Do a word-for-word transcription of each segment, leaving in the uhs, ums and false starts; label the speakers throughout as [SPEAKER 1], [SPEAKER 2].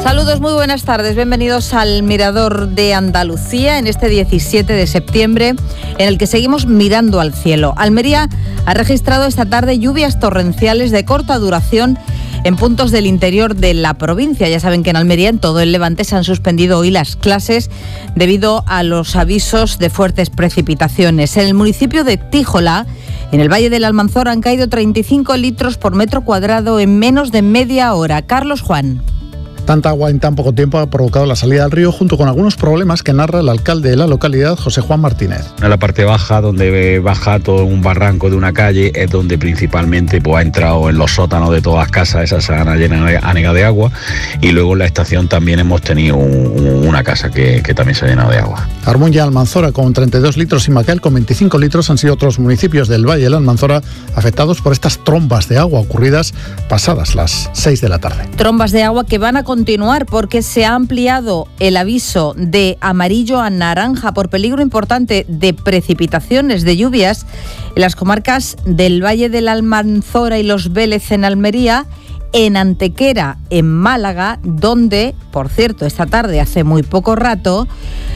[SPEAKER 1] Saludos, muy buenas tardes. Bienvenidos al Mirador de Andalucía en este diecisiete de septiembre, en el que seguimos mirando al cielo. Almería ha registrado esta tarde lluvias torrenciales de corta duración en puntos del interior de la provincia. Ya saben que en Almería, en todo el Levante, se han suspendido hoy las clases debido a los avisos de fuertes precipitaciones. En el municipio de Tíjola, en el Valle del Almanzora, han caído treinta y cinco litros por metro cuadrado en menos de media hora. Carlos Juan.
[SPEAKER 2] Tanta agua en tan poco tiempo ha provocado la salida del río, junto con algunos problemas que narra el alcalde de la localidad, José Juan Martínez.
[SPEAKER 3] En la parte baja, donde baja todo un barranco de una calle, es donde principalmente pues, ha entrado en los sótanos de todas las casas esa sana llena anega de agua, y luego en la estación también hemos tenido un, una casa que, que también se ha llenado de agua.
[SPEAKER 2] Armuñ y Almanzora con treinta y dos litros y Macal con veinticinco litros han sido otros municipios del Valle del Almanzora afectados por estas trombas de agua ocurridas pasadas las seis de la tarde.
[SPEAKER 1] Trombas de agua que van a continuar porque se ha ampliado el aviso de amarillo a naranja por peligro importante de precipitaciones, de lluvias, en las comarcas del Valle del Almanzora y Los Vélez en Almería, en Antequera en Málaga, donde, por cierto, esta tarde, hace muy poco rato,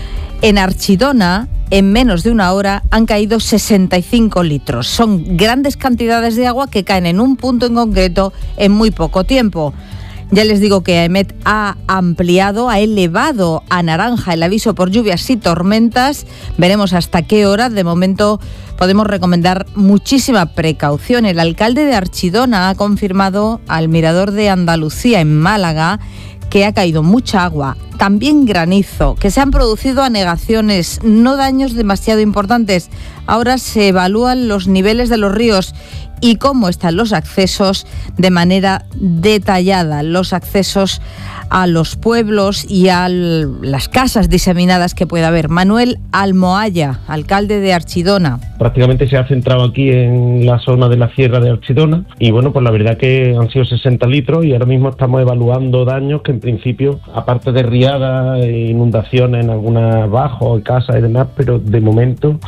[SPEAKER 1] en Archidona, en menos de una hora, han caído sesenta y cinco litros. Son grandes cantidades de agua que caen en un punto en concreto en muy poco tiempo. Ya les digo que AEMET ha ampliado, ha elevado a naranja el aviso por lluvias y tormentas. Veremos hasta qué hora. De momento podemos recomendar muchísima precaución. El alcalde de Archidona ha confirmado al Mirador de Andalucía en Málaga que ha caído mucha agua, también granizo, que se han producido anegaciones, no daños demasiado importantes. Ahora se evalúan los niveles de los ríos y cómo están los accesos de manera detallada, los accesos a los pueblos y a las casas diseminadas que pueda haber. Manuel Almohaya, alcalde de Archidona.
[SPEAKER 4] Prácticamente se ha centrado aquí en la zona de la sierra de Archidona y bueno, pues la verdad que han sido sesenta litros y ahora mismo estamos evaluando daños que en principio, aparte de riadas e inundaciones en algunas bajos, casas y demás, pero de momento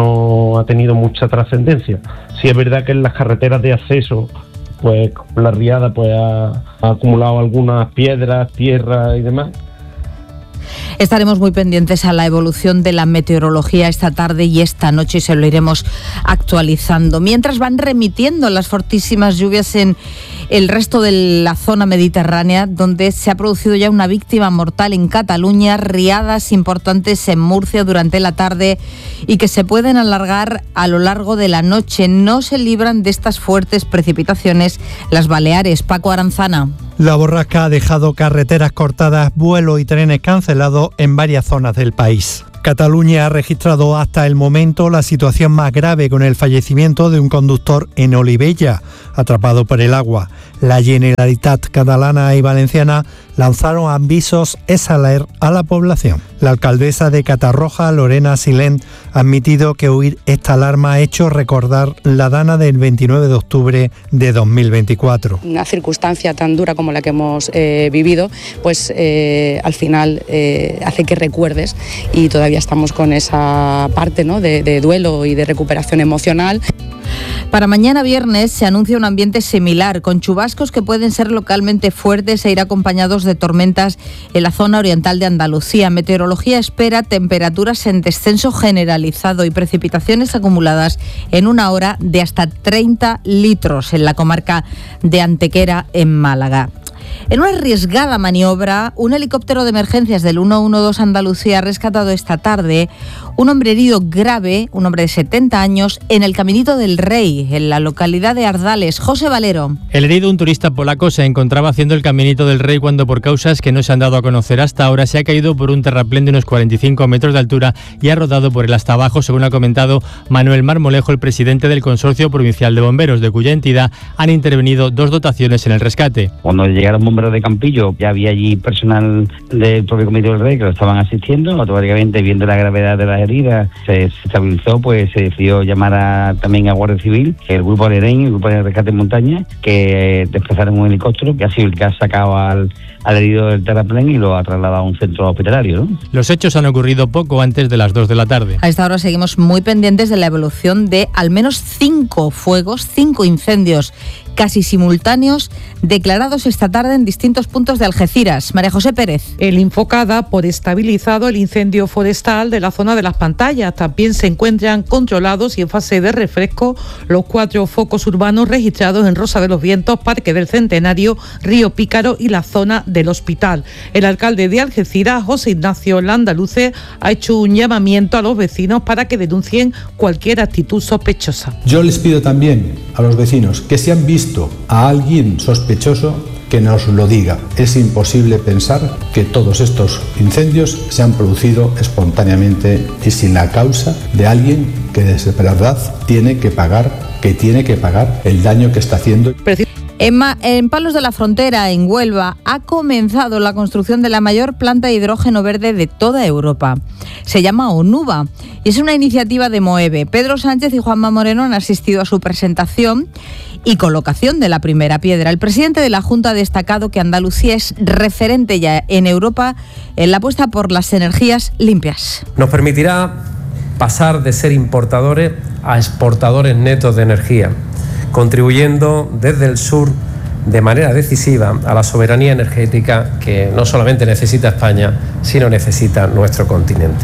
[SPEAKER 4] no ha tenido mucha trascendencia. Sí es verdad que en las carreteras de acceso, pues la riada pues ha, ha acumulado algunas piedras, tierra y demás.
[SPEAKER 1] Estaremos muy pendientes a la evolución de la meteorología esta tarde y esta noche y se lo iremos actualizando. Mientras van remitiendo las fortísimas lluvias en el resto de la zona mediterránea, donde se ha producido ya una víctima mortal en Cataluña, riadas importantes en Murcia durante la tarde y que se pueden alargar a lo largo de la noche. No se libran de estas fuertes precipitaciones las Baleares. Paco Aranzana.
[SPEAKER 5] La borrasca ha dejado carreteras cortadas, vuelos y trenes cancelados en varias zonas del país. Cataluña ha registrado hasta el momento la situación más grave con el fallecimiento de un conductor en Olivella, atrapado por el agua. La Generalitat catalana y valenciana lanzaron avisos exaler a la población. La alcaldesa de Catarroja, Lorena Silent, ha admitido que oír esta alarma ha hecho recordar la dana del veintinueve de octubre de dos mil veinticuatro.
[SPEAKER 6] Una circunstancia tan dura como la que hemos eh, vivido, pues eh, al final eh, hace que recuerdes y todavía estamos con esa parte, ¿no?, de, de duelo y de recuperación emocional.
[SPEAKER 1] Para mañana viernes se anuncia un ambiente similar, con chubascos que pueden ser localmente fuertes e ir acompañados de tormentas en la zona oriental de Andalucía. Meteorología espera temperaturas en descenso generalizado y precipitaciones acumuladas en una hora de hasta treinta litros en la comarca de Antequera, en Málaga. En una arriesgada maniobra, un helicóptero de emergencias del ciento doce Andalucía ha rescatado esta tarde un hombre herido grave, un hombre de setenta años, en el Caminito del Rey, en la localidad de Ardales. José Valero.
[SPEAKER 7] El herido, un turista polaco, se encontraba haciendo el Caminito del Rey cuando, por causas que no se han dado a conocer hasta ahora, se ha caído por un terraplén de unos cuarenta y cinco metros de altura y ha rodado por el hasta abajo, según ha comentado Manuel Marmolejo, el presidente del Consorcio Provincial de Bomberos, de cuya entidad han intervenido dos dotaciones en el rescate.
[SPEAKER 8] Cuando llegaron bomberos de Campillo, ya había allí personal del propio Comité del Rey que lo estaban asistiendo. Automáticamente, viendo la gravedad de las heridas, se estabilizó, pues se decidió llamar a, también a Guardia Civil, el grupo de Alerén, el grupo de rescate en montaña, que desplazaron un helicóptero, que ha sido el que ha sacado al, al herido del terraplén y lo ha trasladado a un centro hospitalario, ¿no?
[SPEAKER 7] Los hechos han ocurrido poco antes de las dos de la tarde.
[SPEAKER 1] A esta hora seguimos muy pendientes de la evolución de al menos cinco fuegos, cinco incendios casi simultáneos declarados esta tarde en distintos puntos de Algeciras. María José Pérez.
[SPEAKER 9] El Infocada ha por estabilizado el incendio forestal de la zona de las Pantallas. También se encuentran controlados y en fase de refresco los cuatro focos urbanos registrados en Rosa de los Vientos, Parque del Centenario, Río Pícaro y la zona del Hospital. El alcalde de Algeciras, José Ignacio Landaluce, ha hecho un llamamiento a los vecinos para que denuncien cualquier actitud sospechosa.
[SPEAKER 10] Yo les pido también a los vecinos que si han visto a alguien sospechoso, que nos lo diga. Es imposible pensar que todos estos incendios se han producido espontáneamente y sin la causa de alguien que de verdad tiene que pagar, que tiene que pagar el daño que está haciendo.
[SPEAKER 1] En, Ma- en Palos de la Frontera, en Huelva, ha comenzado la construcción de la mayor planta de hidrógeno verde de toda Europa. Se llama ONUVA y es una iniciativa de Moeve. Pedro Sánchez y Juanma Moreno han asistido a su presentación y colocación de la primera piedra. El presidente de la Junta ha destacado que Andalucía es referente ya en Europa en la apuesta por las energías limpias.
[SPEAKER 11] Nos permitirá pasar de ser importadores a exportadores netos de energía, contribuyendo desde el sur de manera decisiva a la soberanía energética que no solamente necesita España, sino necesita nuestro continente.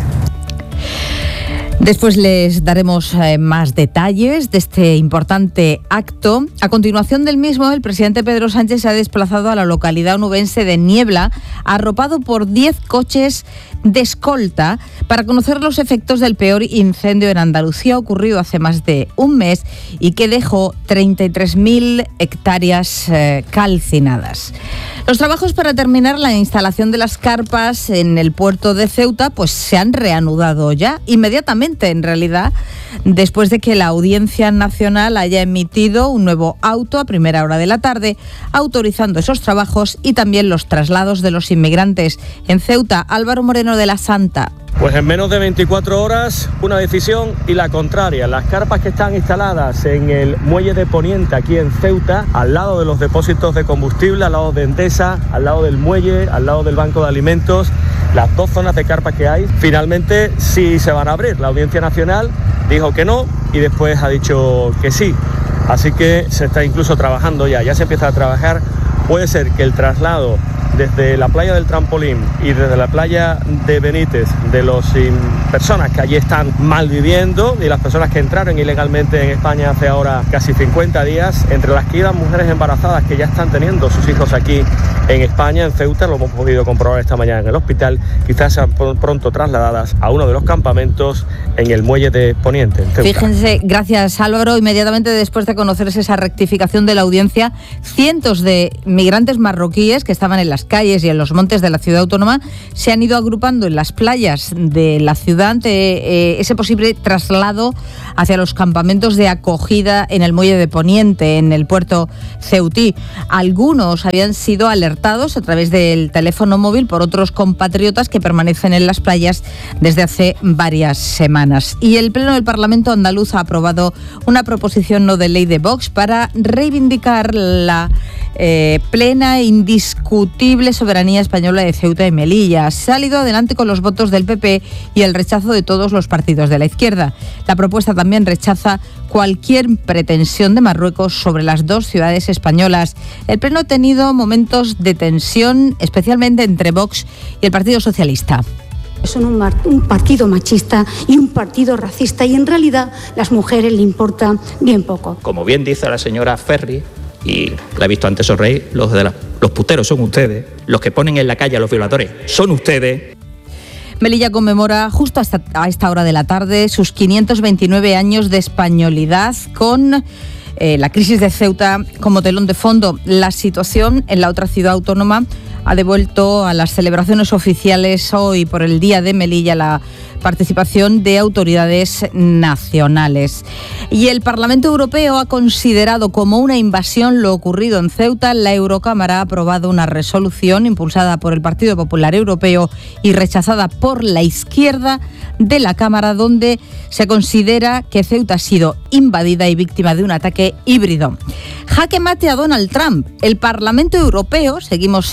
[SPEAKER 1] Después les daremos eh, más detalles de este importante acto. A continuación del mismo, el presidente Pedro Sánchez se ha desplazado a la localidad onubense de Niebla, arropado por diez coches de escolta para conocer los efectos del peor incendio en Andalucía ocurrido hace más de un mes y que dejó treinta y tres mil hectáreas eh, calcinadas. Los trabajos para terminar la instalación de las carpas en el puerto de Ceuta pues se han reanudado ya inmediatamente, en realidad, después de que la Audiencia Nacional haya emitido un nuevo auto a primera hora de la tarde autorizando esos trabajos y también los traslados de los inmigrantes. En Ceuta, Álvaro Moreno de la Santa.
[SPEAKER 12] Pues en menos de veinticuatro horas, una decisión y la contraria. Las carpas que están instaladas en el muelle de Poniente, aquí en Ceuta, al lado de los depósitos de combustible, al lado de Endesa, al lado del muelle, al lado del banco de alimentos, las dos zonas de carpas que hay, finalmente sí se van a abrir. La Audiencia Nacional dijo que no y después ha dicho que sí. Así que se está incluso trabajando ya, ya se empieza a trabajar. Puede ser que el traslado desde la playa del Trampolín y desde la playa de Benítez, de las personas que allí están mal viviendo y las personas que entraron ilegalmente en España hace ahora casi cincuenta días, entre las que iban mujeres embarazadas que ya están teniendo sus hijos aquí en España, en Ceuta, lo hemos podido comprobar esta mañana en el hospital, quizás sean pronto trasladadas a uno de los campamentos en el muelle de Poniente, en Ceuta.
[SPEAKER 1] Fíjense, gracias Álvaro, inmediatamente después de conocerse esa rectificación de la audiencia, cientos de migrantes marroquíes que estaban en las calles y en los montes de la ciudad autónoma se han ido agrupando en las playas de la ciudad ante eh, ese posible traslado hacia los campamentos de acogida en el muelle de Poniente, en el puerto ceutí. Algunos habían sido alertados a través del teléfono móvil por otros compatriotas que permanecen en las playas desde hace varias semanas. Y el Pleno del Parlamento andaluz ha aprobado una proposición no de ley de Vox para reivindicar la eh, plena e indiscutible soberanía española de Ceuta y Melilla. Se ha salido adelante con los votos del P P y el rechazo de todos los partidos de la izquierda. La propuesta también rechaza cualquier pretensión de Marruecos sobre las dos ciudades españolas. El Pleno ha tenido momentos de tensión, especialmente entre Vox y el Partido Socialista.
[SPEAKER 13] Son un, mar, un partido machista y un partido racista y en realidad las mujeres le importa bien poco.
[SPEAKER 14] Como bien dice la señora Ferri, y la he visto antes sonreír, los, de la, los puteros son ustedes, los que ponen en la calle a los violadores son ustedes.
[SPEAKER 1] Melilla conmemora justo hasta a esta hora de la tarde sus quinientos veintinueve años de españolidad con eh, la crisis de Ceuta como telón de fondo. La situación en la otra ciudad autónoma ha devuelto a las celebraciones oficiales hoy por el Día de Melilla la participación de autoridades nacionales. Y el Parlamento Europeo ha considerado como una invasión lo ocurrido en Ceuta. La Eurocámara ha aprobado una resolución impulsada por el Partido Popular Europeo y rechazada por la izquierda de la Cámara, donde se considera que Ceuta ha sido invadida y víctima de un ataque híbrido. Jaque mate a Donald Trump. El Parlamento Europeo, seguimos en Estrasburgo,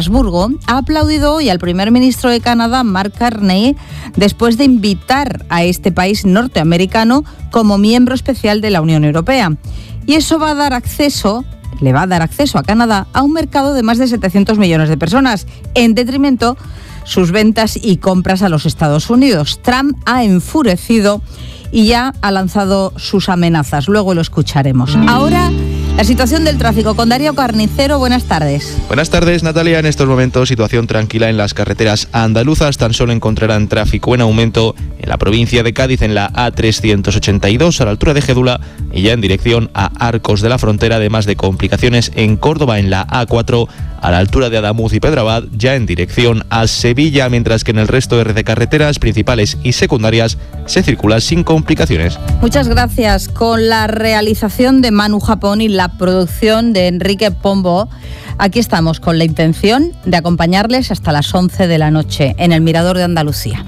[SPEAKER 1] Estrasburgo, ha aplaudido hoy al primer ministro de Canadá, Mark Carney, después de invitar a este país norteamericano como miembro especial de la Unión Europea. Y eso va a dar acceso, le va a dar acceso a Canadá a un mercado de más de setecientos millones de personas, en detrimento sus ventas y compras a los Estados Unidos. Trump ha enfurecido y ya ha lanzado sus amenazas. Luego lo escucharemos. Ahora, la situación del tráfico con Darío Carnicero. Buenas tardes.
[SPEAKER 15] Buenas tardes, Natalia. En estos momentos, situación tranquila en las carreteras andaluzas. Tan solo encontrarán tráfico en aumento en la provincia de Cádiz, en la A trescientos ochenta y dos, a la altura de Gédula, y ya en dirección a Arcos de la Frontera, además de complicaciones en Córdoba, en la A cuatro, a la altura de Adamuz y Pedrabad, ya en dirección a Sevilla, mientras que en el resto de carreteras principales y secundarias se circula sin complicaciones.
[SPEAKER 1] Muchas gracias. Con la realización de Manu Japón y la producción de Enrique Pombo, aquí estamos con la intención de acompañarles hasta las once de la noche en el Mirador de Andalucía.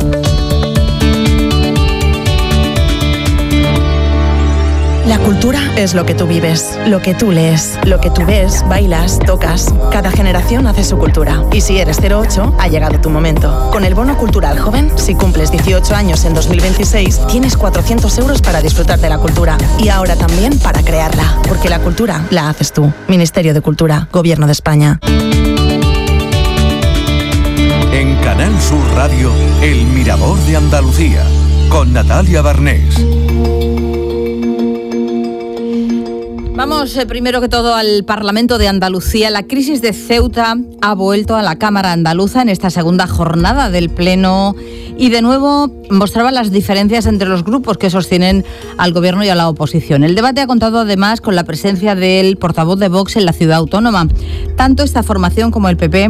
[SPEAKER 16] La cultura es lo que tú vives, lo que tú lees, lo que tú ves, bailas, tocas. Cada generación hace su cultura. Y si eres cero ocho, ha llegado tu momento. Con el Bono Cultural Joven, si cumples dieciocho años en dos mil veintiséis, tienes cuatrocientos euros para disfrutar de la cultura. Y ahora también para crearla. Porque la cultura la haces tú. Ministerio de Cultura, Gobierno de España.
[SPEAKER 17] En Canal Sur Radio, El Mirador de Andalucía, con Natalia Barnés.
[SPEAKER 1] Vamos eh, primero que todo al Parlamento de Andalucía. La crisis de Ceuta ha vuelto a la Cámara Andaluza en esta segunda jornada del Pleno y de nuevo mostraba las diferencias entre los grupos que sostienen al Gobierno y a la oposición. El debate ha contado además con la presencia del portavoz de Vox en la Ciudad Autónoma. Tanto esta formación como el P P,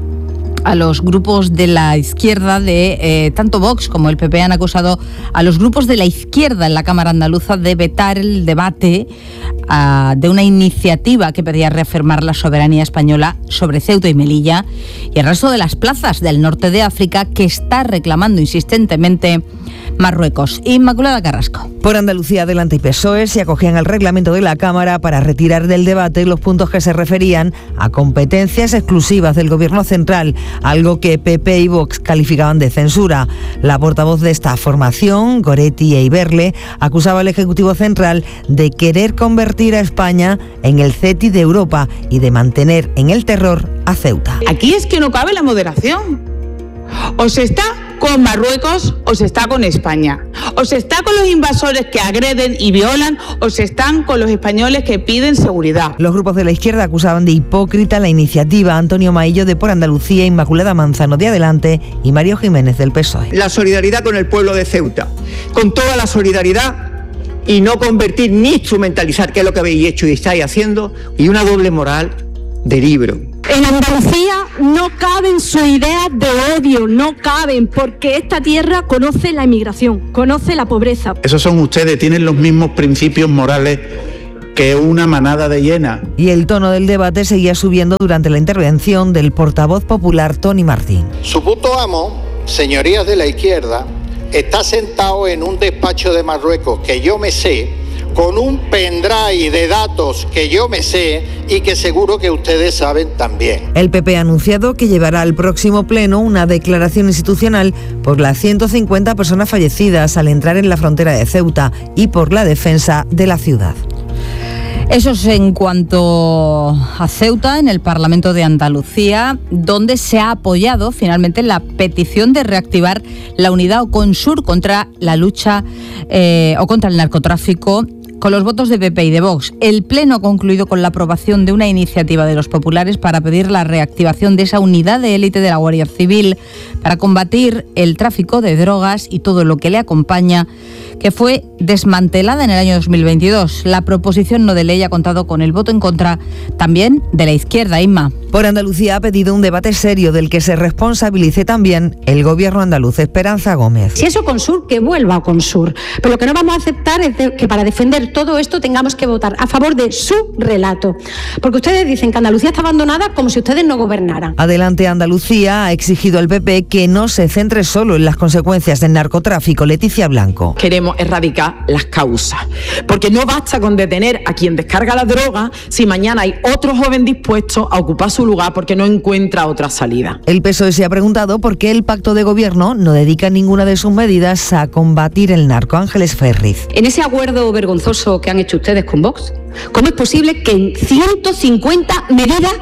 [SPEAKER 1] a los grupos de la izquierda, de eh, tanto Vox como el P P han acusado a los grupos de la izquierda en la Cámara Andaluza de vetar el debate uh, de una iniciativa que pedía reafirmar la soberanía española sobre Ceuta y Melilla y el resto de las plazas del norte de África que está reclamando insistentemente Marruecos. Inmaculada Carrasco.
[SPEAKER 18] Por Andalucía Adelante y P S O E se acogían al reglamento de la Cámara para retirar del debate los puntos que se referían a competencias exclusivas del Gobierno central, algo que P P y Vox calificaban de censura. La portavoz de esta formación, Goretti e Iberle, acusaba al Ejecutivo Central de querer convertir a España en el CETI de Europa y de mantener en el terror a Ceuta.
[SPEAKER 19] Aquí es que no cabe la moderación. O se está con Marruecos o se está con España. O se está con los invasores que agreden y violan o se están con los españoles que piden seguridad.
[SPEAKER 18] Los grupos de la izquierda acusaban de hipócrita la iniciativa. Antonio Maillo de Por Andalucía, Inmaculada Manzano de Adelante y Mario Jiménez del P S O E.
[SPEAKER 20] La solidaridad con el pueblo de Ceuta, con toda la solidaridad y no convertir ni instrumentalizar, que es lo que habéis hecho y estáis haciendo, y una doble moral de libro.
[SPEAKER 21] En Andalucía no caben sus ideas de odio, no caben, porque esta tierra conoce la inmigración, conoce la pobreza.
[SPEAKER 22] Esos son ustedes, tienen los mismos principios morales que una manada de hienas.
[SPEAKER 18] Y el tono del debate seguía subiendo durante la intervención del portavoz popular Tony Martín.
[SPEAKER 23] Su puto amo, señorías de la izquierda, está sentado en un despacho de Marruecos que yo me sé, con un pendrive de datos que yo me sé y que seguro que ustedes saben también.
[SPEAKER 18] El P P ha anunciado que llevará al próximo pleno una declaración institucional por las ciento cincuenta personas fallecidas al entrar en la frontera de Ceuta y por la defensa de la ciudad.
[SPEAKER 1] Eso es en cuanto a Ceuta, en el Parlamento de Andalucía, donde se ha apoyado finalmente la petición de reactivar la unidad Oconsur contra la lucha eh, o contra el narcotráfico, con los votos de P P y de Vox. El Pleno ha concluido con la aprobación de una iniciativa de los populares para pedir la reactivación de esa unidad de élite de la Guardia Civil para combatir el tráfico de drogas y todo lo que le acompaña, que fue desmantelada en el año dos mil veintidós. La proposición no de ley ha contado con el voto en contra también de la izquierda. Inma.
[SPEAKER 18] Por Andalucía ha pedido un debate serio del que se responsabilice también el Gobierno andaluz. Esperanza Gómez.
[SPEAKER 24] Si es Oconsur, que vuelva a Oconsur. Pero lo que no vamos a aceptar es de, que para defender
[SPEAKER 21] todo esto tengamos que votar a favor de su relato. Porque ustedes dicen que Andalucía está abandonada como si ustedes no gobernaran.
[SPEAKER 18] Adelante Andalucía ha exigido al P P que no se centre solo en las consecuencias del narcotráfico. Leticia Blanco.
[SPEAKER 2] Queremos erradicar las causas, porque no basta con detener a quien descarga la droga si mañana hay otro joven dispuesto a ocupar su lugar porque no encuentra otra salida.
[SPEAKER 18] El P S O E se ha preguntado por qué el pacto de gobierno no dedica ninguna de sus medidas a combatir el narco. Ángeles Ferriz.
[SPEAKER 3] En ese acuerdo vergonzoso que han hecho ustedes con Vox, ¿cómo es posible que en ciento cincuenta medidas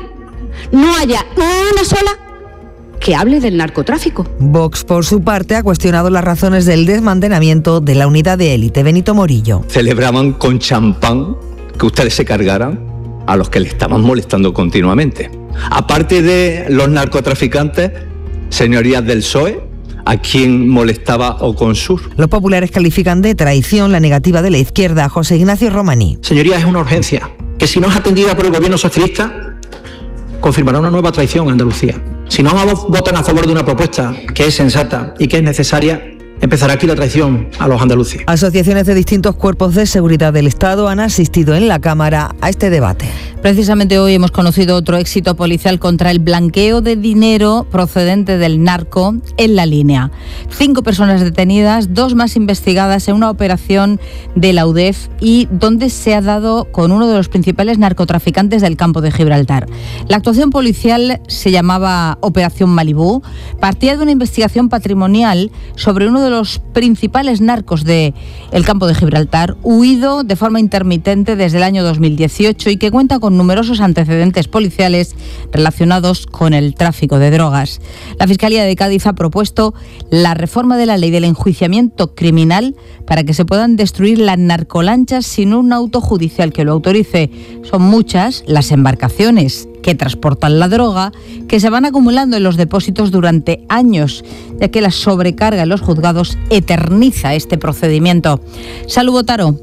[SPEAKER 3] no haya una sola que hable del narcotráfico?
[SPEAKER 18] Vox, por su parte, ha cuestionado las razones del desmantelamiento de la unidad de élite. Benito Morillo.
[SPEAKER 4] Celebraban con champán que ustedes se cargaran a los que le estaban molestando continuamente. Aparte de los narcotraficantes, señorías del P S O E, ¿a quién molestaba Oconsur?
[SPEAKER 18] Los populares califican de traición la negativa de la izquierda. José Ignacio Romaní.
[SPEAKER 24] Señorías, es una urgencia que si no es atendida por el gobierno socialista, confirmará una nueva traición en Andalucía. Si no votan a favor de una propuesta que es sensata y que es necesaria, empezará aquí la traición a los andaluces.
[SPEAKER 18] Asociaciones de distintos cuerpos de seguridad del Estado han asistido en la Cámara a este debate.
[SPEAKER 1] Precisamente hoy hemos conocido otro éxito policial contra el blanqueo de dinero procedente del narco en La Línea. Cinco personas detenidas, dos más investigadas en una operación de la U D E F y donde se ha dado con uno de los principales narcotraficantes del campo de Gibraltar. La actuación policial se llamaba Operación Malibú, partía de una investigación patrimonial sobre uno de los principales narcos del campo de Gibraltar, huido de forma intermitente desde el año dos mil dieciocho y que cuenta con numerosos antecedentes policiales relacionados con el tráfico de drogas. La Fiscalía de Cádiz ha propuesto la reforma de la ley del enjuiciamiento criminal para que se puedan destruir las narcolanchas sin un auto judicial que lo autorice. Son muchas las embarcaciones que transportan la droga, que se van acumulando en los depósitos durante años, ya que la sobrecarga en los juzgados eterniza este procedimiento. Salud, Botaro.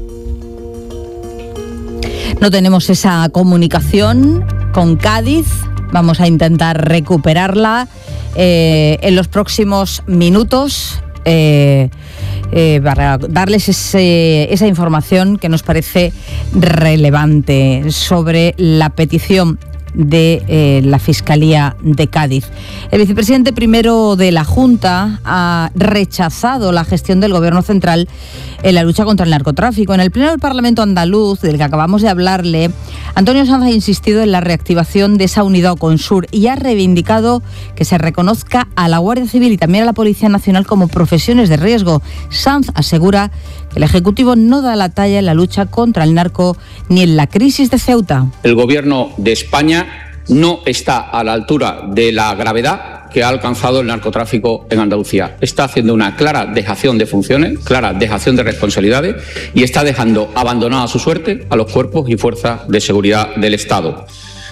[SPEAKER 1] No tenemos esa comunicación con Cádiz, vamos a intentar recuperarla eh, en los próximos minutos eh, eh, para darles ese, esa información que nos parece relevante sobre la petición de eh, la Fiscalía de Cádiz. El vicepresidente primero de la Junta ha rechazado la gestión del Gobierno central en la lucha contra el narcotráfico. En el Pleno del Parlamento andaluz, del que acabamos de hablarle, Antonio Sanz ha insistido en la reactivación de esa unidad Oconsur y ha reivindicado que se reconozca a la Guardia Civil y también a la Policía Nacional como profesiones de riesgo. Sanz asegura que el Ejecutivo no da la talla en la lucha contra el narco ni en la crisis de Ceuta.
[SPEAKER 25] El Gobierno de España no está a la altura de la gravedad que ha alcanzado el narcotráfico en Andalucía. Está haciendo una clara dejación de funciones, clara dejación de responsabilidades y está dejando abandonada a su suerte a los cuerpos y fuerzas de seguridad del Estado.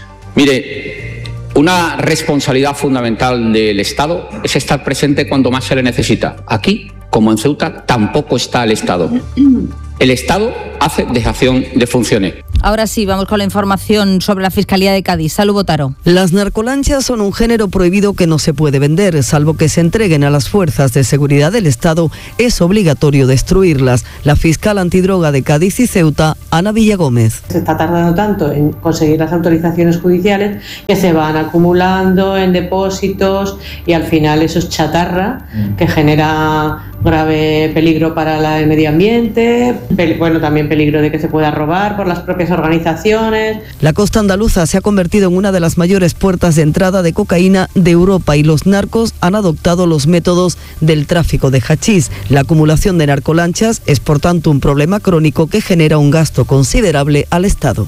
[SPEAKER 25] Mire, una responsabilidad fundamental del Estado es estar presente cuando más se le necesita. Aquí, como en Ceuta, tampoco está el Estado. El Estado hace dejación de funciones.
[SPEAKER 1] Ahora sí, vamos con la información sobre la Fiscalía de Cádiz. Salud, Botaro.
[SPEAKER 26] Las narcolanchas son un género prohibido que no se puede vender, salvo que se entreguen a las fuerzas de seguridad del Estado. Es obligatorio destruirlas. La fiscal antidroga de Cádiz y Ceuta, Ana Villagómez.
[SPEAKER 27] Se está tardando tanto en conseguir las autorizaciones judiciales que se van acumulando en depósitos y al final eso es chatarra que genera grave peligro para el medio ambiente, bueno, también peligro de que se pueda robar por las propias organizaciones.
[SPEAKER 26] La costa andaluza se ha convertido en una de las mayores puertas de entrada de cocaína de Europa y los narcos han adoptado los métodos del tráfico de hachís. La acumulación de narcolanchas es por tanto un problema crónico que genera un gasto considerable al Estado.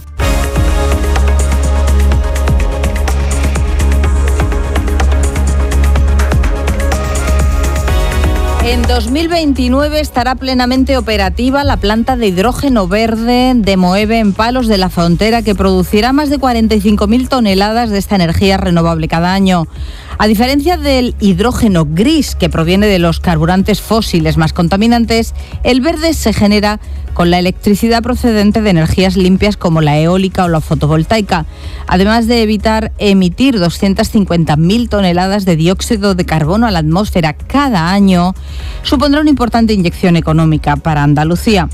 [SPEAKER 1] En dos mil veintinueve estará plenamente operativa la planta de hidrógeno verde de Moeve en Palos de la Frontera, que producirá más de cuarenta y cinco mil toneladas de esta energía renovable cada año. A diferencia del hidrógeno gris, que proviene de los carburantes fósiles más contaminantes, el verde se genera con la electricidad procedente de energías limpias como la eólica o la fotovoltaica, además de evitar emitir doscientas cincuenta mil toneladas de dióxido de carbono a la atmósfera cada año, supondrá una importante inyección económica para Andalucía.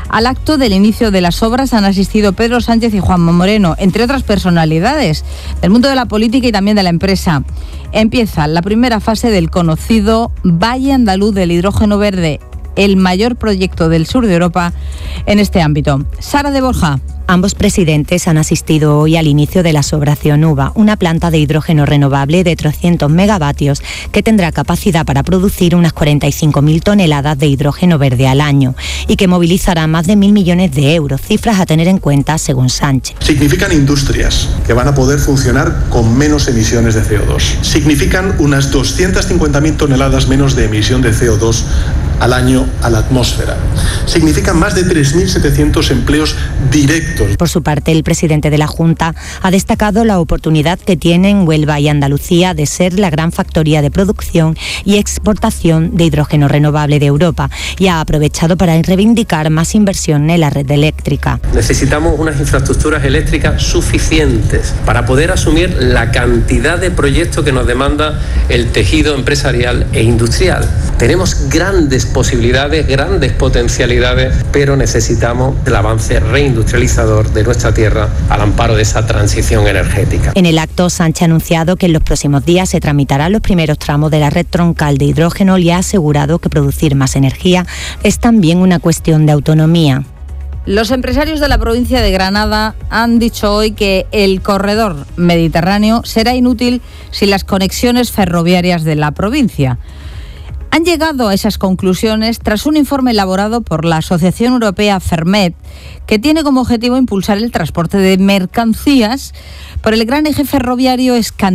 [SPEAKER 1] Al acto del inicio de las obras han asistido Pedro Sánchez y Juanma Moreno, entre otras personalidades del mundo de la política y también de la empresa. Empieza la primera fase del conocido Valle Andaluz del Hidrógeno Verde, el mayor proyecto del sur de Europa en este ámbito. Sara de Borja.
[SPEAKER 5] Ambos presidentes han asistido hoy al inicio de las obras Cionuba, una planta de hidrógeno renovable de trescientos megavatios que tendrá capacidad para producir unas cuarenta y cinco mil toneladas de hidrógeno verde al año y que movilizará más de mil millones de euros, cifras a tener en cuenta según Sánchez.
[SPEAKER 6] Significan industrias que van a poder funcionar con menos emisiones de C O dos. Significan unas doscientas cincuenta mil toneladas menos de emisión de C O dos al año a la atmósfera. Significan más de tres mil setecientos empleos directos.
[SPEAKER 5] Por su parte, el presidente de la Junta ha destacado la oportunidad que tienen Huelva y Andalucía de ser la gran factoría de producción y exportación de hidrógeno renovable de Europa y ha aprovechado para reivindicar más inversión en la red eléctrica.
[SPEAKER 7] Necesitamos unas infraestructuras eléctricas suficientes para poder asumir la cantidad de proyectos que nos demanda el tejido empresarial e industrial. Tenemos grandes posibilidades, grandes potencialidades, pero necesitamos el avance reindustrializador de nuestra tierra al amparo de esa transición energética.
[SPEAKER 5] En el acto, Sánchez ha anunciado que en los próximos días se tramitarán los primeros tramos de la red troncal de hidrógeno y ha asegurado que producir más energía es también una cuestión de autonomía.
[SPEAKER 1] Los empresarios de la provincia de Granada han dicho hoy que el corredor mediterráneo será inútil sin las conexiones ferroviarias de la provincia. Han llegado a esas conclusiones tras un informe elaborado por la Asociación Europea Fermet, que tiene como objetivo impulsar el transporte de mercancías por el gran eje ferroviario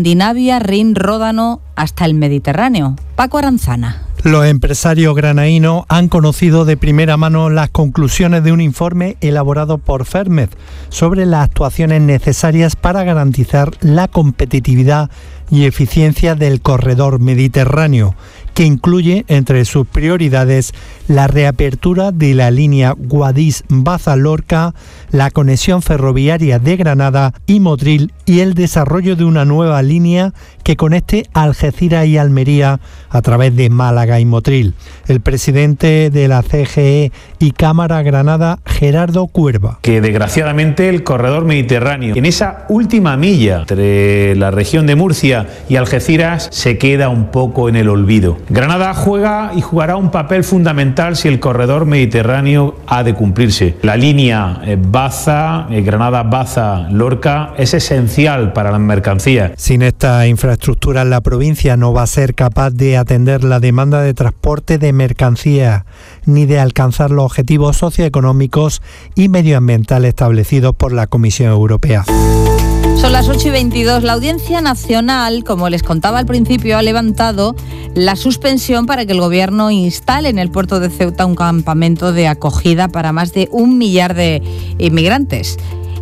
[SPEAKER 1] Escandinavia-Rin-Ródano hasta el Mediterráneo. Paco Aranzana.
[SPEAKER 8] Los empresarios granainos han conocido de primera mano las conclusiones de un informe elaborado por Fermet sobre las actuaciones necesarias para garantizar la competitividad y eficiencia del corredor mediterráneo, que incluye entre sus prioridades la reapertura de la línea Guadix-Baza-Lorca, la conexión ferroviaria de Granada y Motril y el desarrollo de una nueva línea que conecte Algeciras y Almería a través de Málaga y Motril. El presidente de la C G E y Cámara Granada, Gerardo Cuerva.
[SPEAKER 9] Que desgraciadamente el corredor mediterráneo, en esa última milla entre la región de Murcia y Algeciras, se queda un poco en el olvido. Granada juega y jugará un papel fundamental si el corredor mediterráneo ha de cumplirse. La línea eh, Baza, eh, Granada-Baza-Lorca es esencial para las mercancías.
[SPEAKER 8] Sin esta infraestructura, la provincia no va a ser capaz de atender la demanda de transporte de mercancías ni de alcanzar los objetivos socioeconómicos y medioambientales establecidos por la Comisión Europea.
[SPEAKER 1] Son las ocho y veintidós. La Audiencia Nacional, como les contaba al principio, ha levantado la suspensión para que el Gobierno instale en el puerto de Ceuta un campamento de acogida para más de un millar de inmigrantes.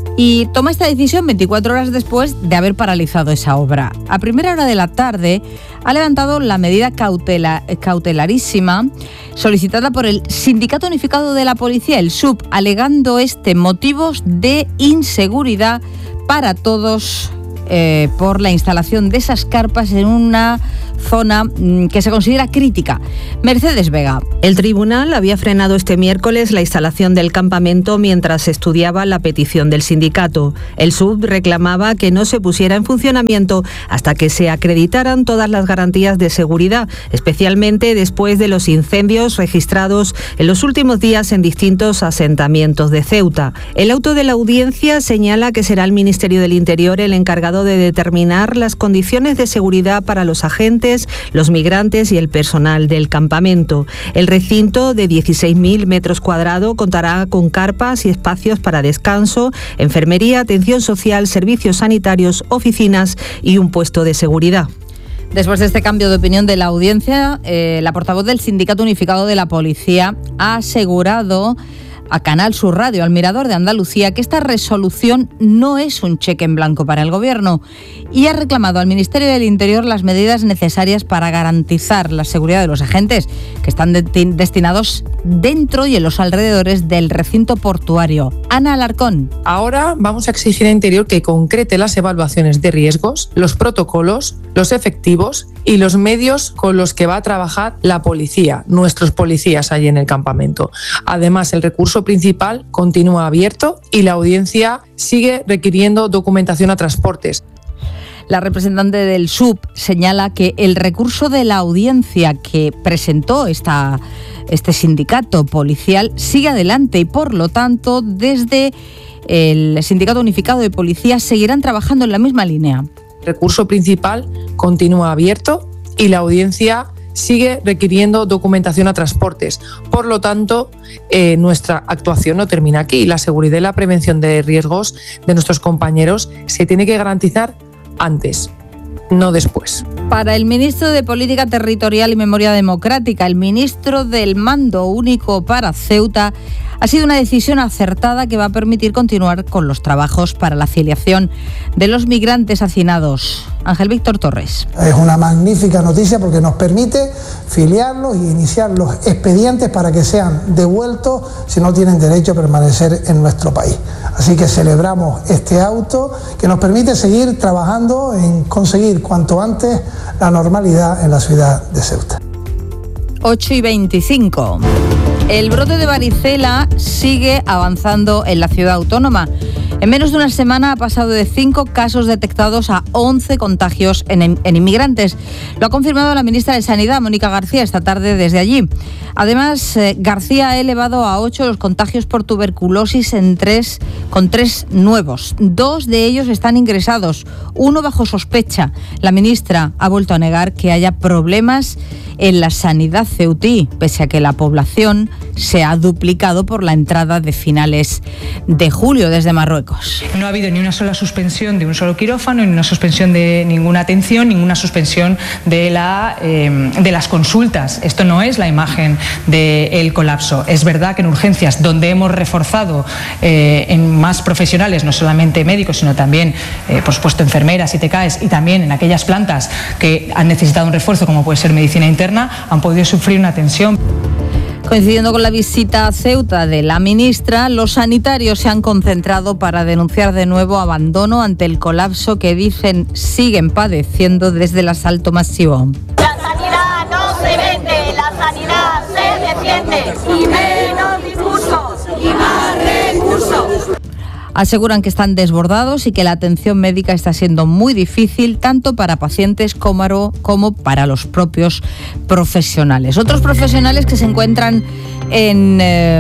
[SPEAKER 1] Y toma esta decisión veinticuatro horas después de haber paralizado esa obra. A primera hora de la tarde ha levantado la medida cautela, cautelarísima solicitada por el Sindicato Unificado de la Policía, el S U P, alegando este motivos de inseguridad para todos eh, por la instalación de esas carpas en una zona mmm, que se considera crítica. Mercedes Vega.
[SPEAKER 10] El tribunal había frenado este miércoles la instalación del campamento mientras estudiaba la petición del sindicato. El S U B reclamaba que no se pusiera en funcionamiento hasta que se acreditaran todas las garantías de seguridad, especialmente después de los incendios registrados en los últimos días en distintos asentamientos de Ceuta. El auto de la audiencia señala que será el Ministerio del Interior el encargado de determinar las condiciones de seguridad para los agentes, los migrantes y el personal del campamento. El recinto de dieciséis mil metros cuadrados contará con carpas y espacios para descanso, enfermería, atención social, servicios sanitarios, oficinas y un puesto de seguridad.
[SPEAKER 1] Después de este cambio de opinión de la audiencia, eh, la portavoz del Sindicato Unificado de la Policía ha asegurado a Canal Sur Radio, al Mirador de Andalucía, que esta resolución no es un cheque en blanco para el Gobierno y ha reclamado al Ministerio del Interior las medidas necesarias para garantizar la seguridad de los agentes que están de- destinados dentro y en los alrededores del recinto portuario. Ana Alarcón.
[SPEAKER 11] Ahora vamos a exigir a Interior que concrete las evaluaciones de riesgos, los protocolos, los efectivos y los medios con los que va a trabajar la policía, nuestros policías allí en el campamento. Además, el recurso recurso principal continúa abierto y la audiencia sigue requiriendo documentación a Transportes.
[SPEAKER 1] La representante del S U B señala que el recurso de la audiencia que presentó esta, este sindicato policial sigue adelante y, por lo tanto, desde el Sindicato Unificado de Policías seguirán trabajando en la misma línea.
[SPEAKER 11] El recurso principal continúa abierto y la audiencia sigue requiriendo documentación a Transportes. Por lo tanto, eh, nuestra actuación no termina aquí. La seguridad y la prevención de riesgos de nuestros compañeros se tiene que garantizar antes, no después.
[SPEAKER 1] Para el ministro de Política Territorial y Memoria Democrática, el ministro del Mando Único para Ceuta, ha sido una decisión acertada que va a permitir continuar con los trabajos para la filiación de los migrantes hacinados. Ángel Víctor Torres.
[SPEAKER 12] Es una magnífica noticia porque nos permite filiarlos y iniciar los expedientes para que sean devueltos si no tienen derecho a permanecer en nuestro país. Así que celebramos este auto que nos permite seguir trabajando en conseguir cuanto antes la normalidad en la ciudad de Ceuta.
[SPEAKER 1] ocho y veinticinco. El brote de varicela sigue avanzando en la ciudad autónoma. En menos de una semana ha pasado de cinco casos detectados a once contagios en, en inmigrantes. Lo ha confirmado la ministra de Sanidad, Mónica García, esta tarde desde allí. Además, eh, García ha elevado a ocho los contagios por tuberculosis en tres, con tres nuevos. Dos de ellos están ingresados, uno bajo sospecha. La ministra ha vuelto a negar que haya problemas en la sanidad ceutí, pese a que la población se ha duplicado por la entrada de finales de julio desde Marruecos.
[SPEAKER 13] No ha habido ni una sola suspensión de un solo quirófano, ni una suspensión de ninguna atención, ninguna suspensión de, la, eh, de las consultas. Esto no es la imagen del colapso. Es verdad que en urgencias, donde hemos reforzado eh, en más profesionales, no solamente médicos, sino también, eh, por supuesto, enfermeras y T K Es, y también en aquellas plantas que han necesitado un refuerzo, como puede ser medicina interna, han podido sufrir una tensión.
[SPEAKER 1] Coincidiendo con la visita a Ceuta de la ministra, los sanitarios se han concentrado para denunciar de nuevo abandono ante el colapso que dicen siguen padeciendo desde el asalto masivo.
[SPEAKER 14] La sanidad no se vende, la sanidad se defiende. Y menos discursos y más recursos.
[SPEAKER 1] Aseguran que están desbordados y que la atención médica está siendo muy difícil tanto para pacientes como, como para los propios profesionales. Otros profesionales que se encuentran en, eh,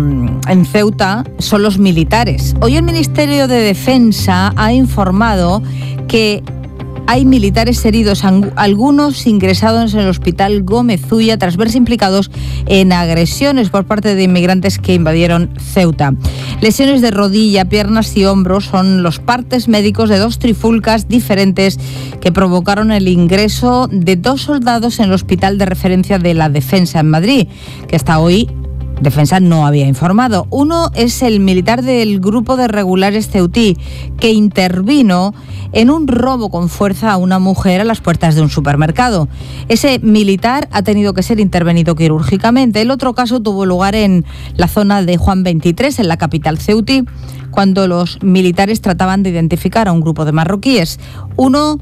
[SPEAKER 1] en Ceuta son los militares. Hoy el Ministerio de Defensa ha informado que hay militares heridos, algunos ingresados en el hospital Gómez Ulla tras verse implicados en agresiones por parte de inmigrantes que invadieron Ceuta. Lesiones de rodilla, piernas y hombros son los partes médicos de dos trifulcas diferentes que provocaron el ingreso de dos soldados en el hospital de referencia de la Defensa en Madrid, que hasta hoy Defensa no había informado. Uno es el militar del grupo de regulares ceutí que intervino en un robo con fuerza a una mujer a las puertas de un supermercado. Ese militar ha tenido que ser intervenido quirúrgicamente. El otro caso tuvo lugar en la zona de Juan veintitrés, en la capital ceutí, cuando los militares trataban de identificar a un grupo de marroquíes. Uno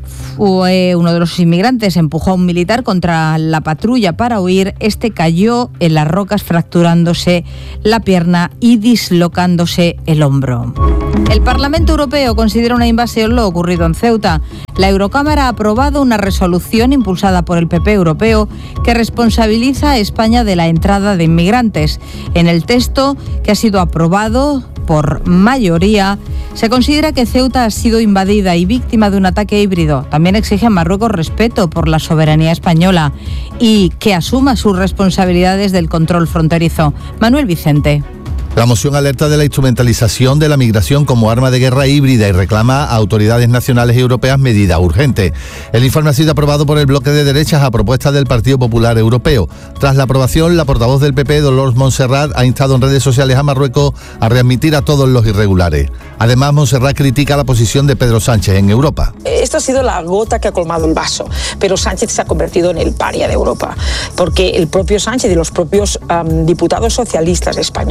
[SPEAKER 1] Fue uno de los inmigrantes empujó a un militar contra la patrulla para huir. Este cayó en las rocas fracturándose la pierna y dislocándose el hombro. El Parlamento Europeo considera una invasión lo ocurrido en Ceuta. La Eurocámara ha aprobado una resolución impulsada por el P P europeo que responsabiliza a España de la entrada de inmigrantes. En el texto, que ha sido aprobado por mayoría, se considera que Ceuta ha sido invadida y víctima de un ataque híbrido. También exige a Marruecos respeto por la soberanía española y que asuma sus responsabilidades del control fronterizo. Manuel Vicente.
[SPEAKER 15] La moción alerta de la instrumentalización de la migración como arma de guerra híbrida y reclama a autoridades nacionales y europeas medidas urgentes. El informe ha sido aprobado por el bloque de derechas a propuesta del Partido Popular Europeo. Tras la aprobación, la portavoz del P P, Dolors Montserrat, ha instado en redes sociales a Marruecos a readmitir a todos los irregulares. Además, Montserrat critica la posición de Pedro Sánchez en Europa.
[SPEAKER 16] Esto ha sido la gota que ha colmado el vaso, pero Sánchez se ha convertido en el paria de Europa, porque el propio Sánchez y los propios um, diputados socialistas españoles fueron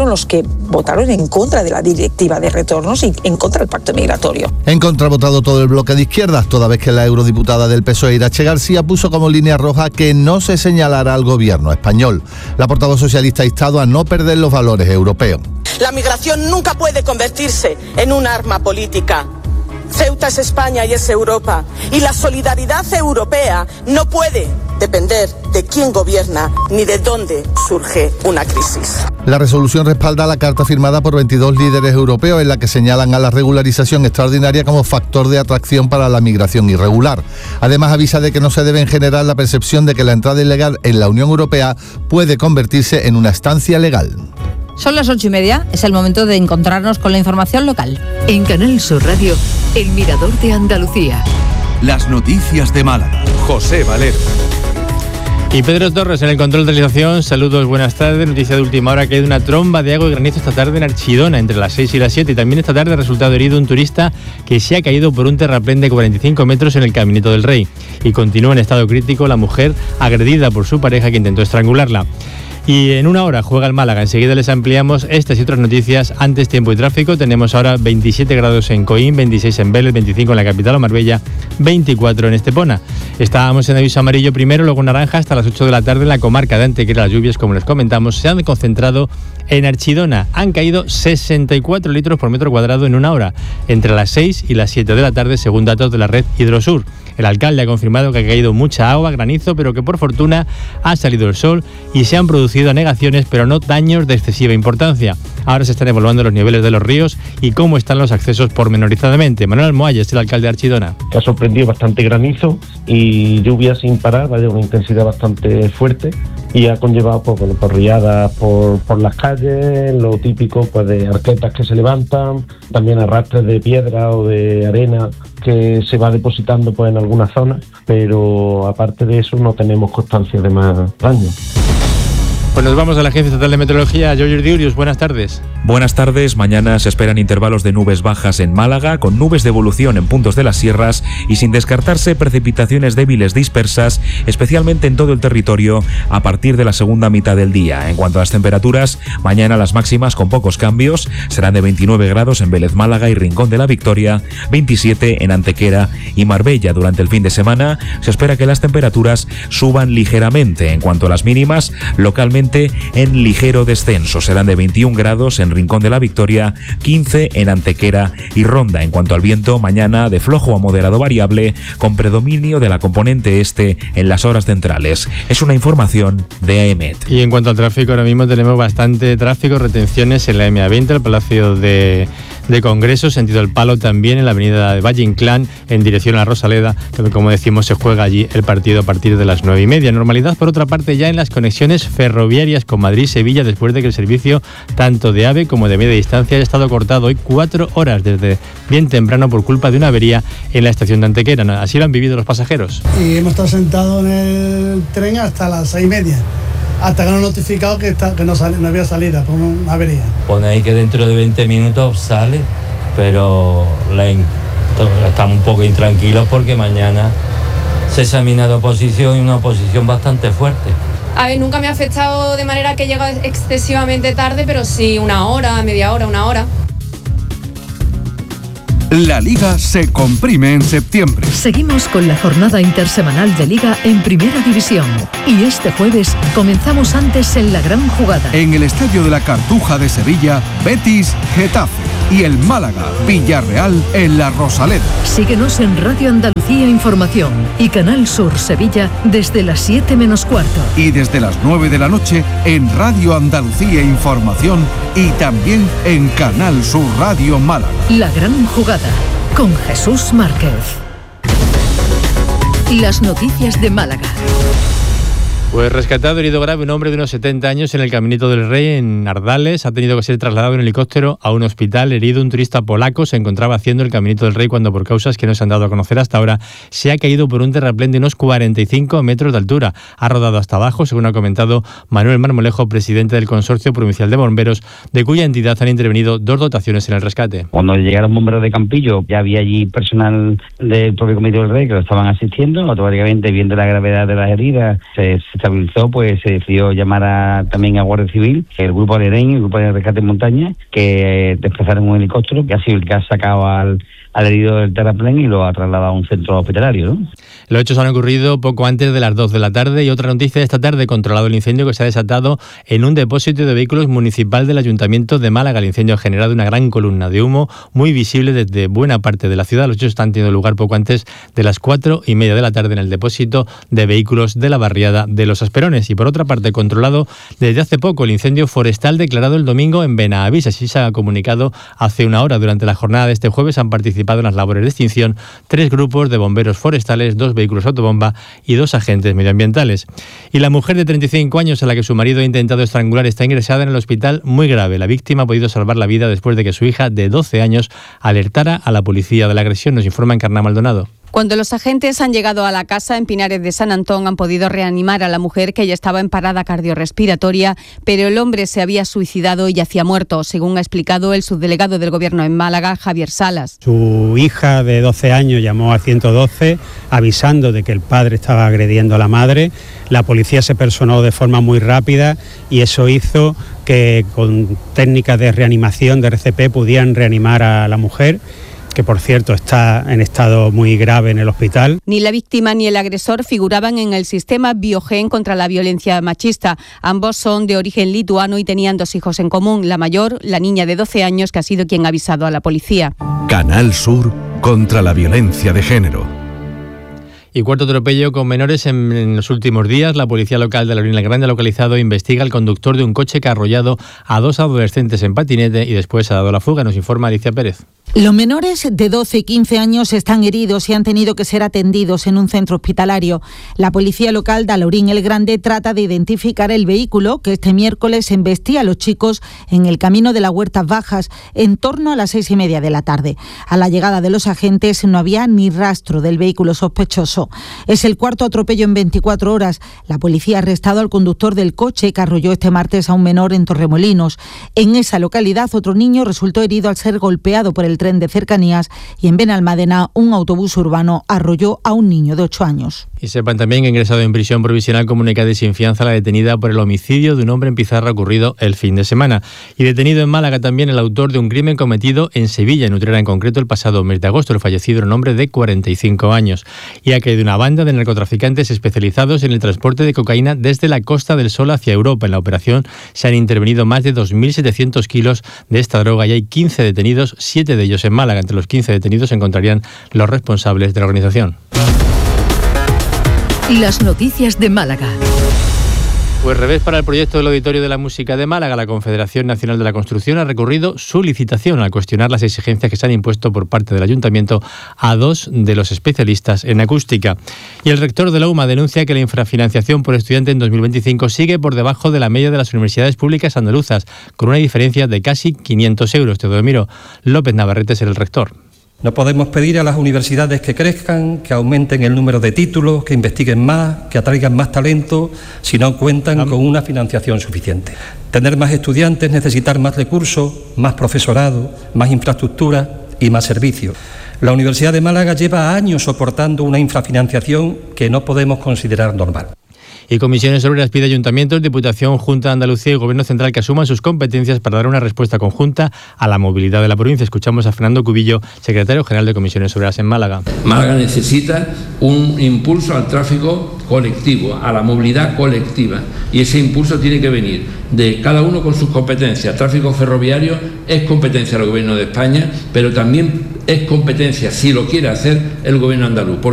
[SPEAKER 16] fueron los que votaron en contra de la directiva de retornos y en contra del pacto migratorio.
[SPEAKER 15] En contra ha votado todo el bloque de izquierdas, toda vez que la eurodiputada del P S O E, Irache García, puso como línea roja que no se señalará al gobierno español. La portavoz socialista ha instado a no perder los valores europeos.
[SPEAKER 16] La migración nunca puede convertirse en un arma política. Ceuta es España y es Europa. Y la solidaridad europea no puede depender de quién gobierna ni de dónde surge una crisis.
[SPEAKER 15] La resolución respalda la carta firmada por veintidós líderes europeos en la que señalan a la regularización extraordinaria como factor de atracción para la migración irregular. Además, avisa de que no se debe generar la percepción de que la entrada ilegal en la Unión Europea puede convertirse en una estancia legal.
[SPEAKER 1] Son las ocho y media, es el momento de encontrarnos con la información local.
[SPEAKER 2] En Canal Sur Radio, El Mirador de Andalucía.
[SPEAKER 17] Las noticias de Málaga. José Valero.
[SPEAKER 19] Y Pedro Torres en el control de realización. Saludos, buenas tardes. Noticia de última hora: que hay una tromba de agua y granizo esta tarde en Archidona, entre las seis y las siete. Y también esta tarde ha resultado herido un turista que se ha caído por un terraplén de cuarenta y cinco metros en el Caminito del Rey. Y continúa en estado crítico la mujer agredida por su pareja que intentó estrangularla. Y en una hora juega el Málaga. Enseguida les ampliamos estas y otras noticias. Antes, tiempo y tráfico. Tenemos ahora veintisiete grados en Coín, veintiséis en Vélez, veinticinco en la capital o Marbella, veinticuatro en Estepona. Estábamos en aviso amarillo primero, luego naranja hasta las ocho de la tarde en la comarca de Antequera. Las lluvias, como les comentamos, se han concentrado en Archidona. Han caído sesenta y cuatro litros por metro cuadrado en una hora, entre las seis y las siete de la tarde, según datos de la red Hidrosur. El alcalde ha confirmado que ha caído mucha agua, granizo, pero que por fortuna ha salido el sol y se han producido anegaciones, pero no daños de excesiva importancia. Ahora se están evaluando los niveles de los ríos y cómo están los accesos pormenorizadamente. Manuel Moalles es el alcalde de Archidona.
[SPEAKER 20] Que ha sorprendido bastante granizo y lluvia sin parar, vaya, una intensidad bastante fuerte, y ha conllevado pues, bueno, pues, riadas por, por las calles, lo típico pues, de arquetas que se levantan, también arrastres de piedra o de arena que se va depositando pues, en algunas zonas, pero aparte de eso no tenemos constancia de más daño.
[SPEAKER 19] Pues nos vamos a la Agencia Estatal de Meteorología. Giorgio Diurius, buenas tardes.
[SPEAKER 21] Buenas tardes. Mañana se esperan intervalos de nubes bajas en Málaga, con nubes de evolución en puntos de las sierras y sin descartarse precipitaciones débiles dispersas, especialmente en todo el territorio a partir de la segunda mitad del día. En cuanto a las temperaturas, mañana las máximas con pocos cambios serán de veintinueve grados en Vélez, Málaga y Rincón de la Victoria, veintisiete en Antequera y Marbella. Durante el fin de semana se espera que las temperaturas suban ligeramente. En cuanto a las mínimas, localmente en ligero descenso. Serán de veintiún grados en Rincón de la Victoria, quince en Antequera y Ronda. En cuanto al viento, mañana de flojo a moderado variable, con predominio de la componente este en las horas centrales. Es una información de AEMET.
[SPEAKER 19] Y en cuanto al tráfico, ahora mismo tenemos bastante tráfico, retenciones en la M A veinte, el Palacio de, de Congresos, sentido El Palo, también en la avenida de Valle Inclán, en dirección a Rosaleda, que como decimos se juega allí el partido a partir de las nueve y media. Normalidad, por otra parte, ya en las conexiones ferroviarias con Madrid y Sevilla, después de que el servicio tanto de AVE como de media distancia haya estado cortado hoy cuatro horas desde bien temprano por culpa de una avería en la estación de Antequera. Así lo han vivido los pasajeros.
[SPEAKER 22] Y hemos estado sentados en el tren hasta las seis y media, hasta que nos han notificado que, está, que no, sale, no había salida por una avería.
[SPEAKER 23] Pone ahí que dentro de veinte minutos sale, pero la, estamos un poco intranquilos porque mañana se examina la oposición y una oposición bastante fuerte.
[SPEAKER 28] A ver, nunca me ha afectado de manera que he llegado excesivamente tarde, pero sí una hora, media hora, una hora.
[SPEAKER 17] La Liga se comprime en septiembre.
[SPEAKER 2] Seguimos con la jornada intersemanal de Liga en Primera División. Y este jueves comenzamos antes en la gran jugada.
[SPEAKER 17] En el Estadio de la Cartuja de Sevilla, Betis, Getafe. Y el Málaga, Villarreal en la Rosaleda.
[SPEAKER 2] Síguenos en Radio Andalucía Información y Canal Sur Sevilla desde las siete menos cuarto.
[SPEAKER 17] Y desde las nueve de la noche en Radio Andalucía Información y también en Canal Sur Radio Málaga.
[SPEAKER 2] La gran jugada con Jesús Márquez. Las noticias de Málaga.
[SPEAKER 19] Pues rescatado, herido grave, un hombre de unos setenta años en el Caminito del Rey, en Ardales. Ha tenido que ser trasladado en helicóptero a un hospital. Herido, un turista polaco se encontraba haciendo el Caminito del Rey cuando, por causas que no se han dado a conocer hasta ahora, se ha caído por un terraplén de unos cuarenta y cinco metros de altura. Ha rodado hasta abajo, según ha comentado Manuel Marmolejo, presidente del Consorcio Provincial de Bomberos, de cuya entidad han intervenido dos dotaciones en el rescate.
[SPEAKER 29] Cuando llegaron bomberos de Campillo, ya había allí personal del propio Caminito del Rey que lo estaban asistiendo. Automáticamente, viendo la gravedad de las heridas, se estabilizó, pues se decidió llamar a, también a Guardia Civil, el grupo de EREN, el grupo de rescate en montaña, que desplazaron un helicóptero que ha sido el que ha sacado al, al herido del terraplén y lo ha trasladado a un centro hospitalario, ¿no?
[SPEAKER 19] Los hechos han ocurrido poco antes de las dos de la tarde y otra noticia de esta tarde: controlado el incendio que se ha desatado en un depósito de vehículos municipal del Ayuntamiento de Málaga. El incendio ha generado una gran columna de humo muy visible desde buena parte de la ciudad. Los hechos están teniendo lugar poco antes de las cuatro y media de la tarde en el depósito de vehículos de la barriada de Los Asperones. Y por otra parte, controlado desde hace poco el incendio forestal declarado el domingo en Benavís. Así se ha comunicado hace una hora. Durante la jornada de este jueves han participado en las labores de extinción tres grupos de bomberos forestales, dos vehículos autobomba y dos agentes medioambientales. Y la mujer de treinta y cinco años a la que su marido ha intentado estrangular está ingresada en el hospital muy grave. La víctima ha podido salvar la vida después de que su hija de doce años alertara a la policía de la agresión. Nos informa Encarna Maldonado.
[SPEAKER 3] Cuando los agentes han llegado a la casa en Pinares de San Antón, han podido reanimar a la mujer, que ya estaba en parada cardiorrespiratoria, pero el hombre se había suicidado y yacía muerto, según ha explicado el subdelegado del Gobierno en Málaga, Javier Salas.
[SPEAKER 4] Su hija de doce años llamó al ciento doce avisando de que el padre estaba agrediendo a la madre. La policía se personó de forma muy rápida y eso hizo que con técnicas de reanimación de R C P pudieran reanimar a la mujer, que por cierto está en estado muy grave en el hospital.
[SPEAKER 3] Ni la víctima ni el agresor figuraban en el sistema Biogen contra la violencia machista. Ambos son de origen lituano y tenían dos hijos en común. La mayor, la niña de doce años, que ha sido quien ha avisado a la policía.
[SPEAKER 17] Canal Sur contra la violencia de género.
[SPEAKER 19] Y cuarto atropello con menores en, en los últimos días. La policía local de Alorín el Grande ha localizado e investiga al conductor de un coche que ha arrollado a dos adolescentes en patinete y después ha dado la fuga. Nos informa Alicia Pérez.
[SPEAKER 6] Los menores de doce y quince años están heridos y han tenido que ser atendidos en un centro hospitalario. La policía local de Alorín el Grande trata de identificar el vehículo que este miércoles embestía a los chicos en el camino de las Huertas Bajas en torno a las seis y media de la tarde. A la llegada de los agentes no había ni rastro del vehículo sospechoso. Es el cuarto atropello en veinticuatro horas. La policía ha arrestado al conductor del coche que arrolló este martes a un menor en Torremolinos. En esa localidad, otro niño resultó herido al ser golpeado por el tren de cercanías y en Benalmádena un autobús urbano arrolló a un niño de ocho años.
[SPEAKER 19] Y sepan también que ha ingresado en prisión provisional comunicada y sin fianza la detenida por el homicidio de un hombre en Pizarra ocurrido el fin de semana. Y detenido en Málaga también el autor de un crimen cometido en Sevilla, en Utrera en concreto, el pasado mes de agosto. El fallecido era un hombre de cuarenta y cinco años. Y ha caído una banda de narcotraficantes especializados en el transporte de cocaína desde la Costa del Sol hacia Europa. En la operación se han intervenido más de dos mil setecientos kilos de esta droga y hay quince detenidos, siete de ellos en Málaga. Entre los quince detenidos se encontrarían los responsables de la organización.
[SPEAKER 2] Las noticias de Málaga.
[SPEAKER 19] Pues revés para el proyecto del Auditorio de la Música de Málaga. La Confederación Nacional de la Construcción ha recurrido su licitación al cuestionar las exigencias que se han impuesto por parte del Ayuntamiento a dos de los especialistas en acústica. Y el rector de la U M A denuncia que la infrafinanciación por estudiante en dos mil veinticinco sigue por debajo de la media de las universidades públicas andaluzas, con una diferencia de casi quinientos euros. Teodomiro López Navarrete es el rector.
[SPEAKER 7] No podemos pedir a las universidades que crezcan, que aumenten el número de títulos, que investiguen más, que atraigan más talento, si no cuentan con una financiación suficiente. Tener más estudiantes, necesitar más recursos, más profesorado, más infraestructura y más servicios. La Universidad de Málaga lleva años soportando una infrafinanciación que no podemos considerar normal.
[SPEAKER 19] Y Comisiones Obreras pide a Ayuntamientos, Diputación, Junta de Andalucía y Gobierno Central que asuman sus competencias para dar una respuesta conjunta a la movilidad de la provincia. Escuchamos a Fernando Cubillo, secretario general de Comisiones Obreras en Málaga.
[SPEAKER 18] Málaga necesita un impulso al tráfico colectivo, a la movilidad colectiva, y ese impulso tiene que venir de cada uno con sus competencias. Tráfico ferroviario es competencia del Gobierno de España, pero también es competencia, si lo quiere hacer, el Gobierno andaluz.